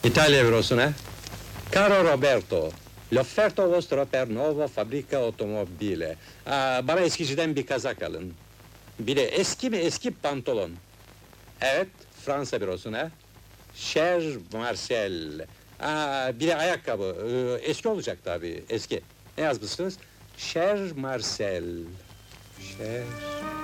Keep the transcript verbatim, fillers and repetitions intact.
İtalya bürosuna. Caro Roberto, l'offerto vostro per nuovo fabbrica automobile. Aa, bana eskiciden bir kazak alın. Bir de eski mi eski pantolon. Evet, Fransa bürosuna. Cher Marcel. Aa, bir de ayakkabı. Ee, eski olacak tabii, eski. Ne yazmışsınız? Cher Marcel. Cher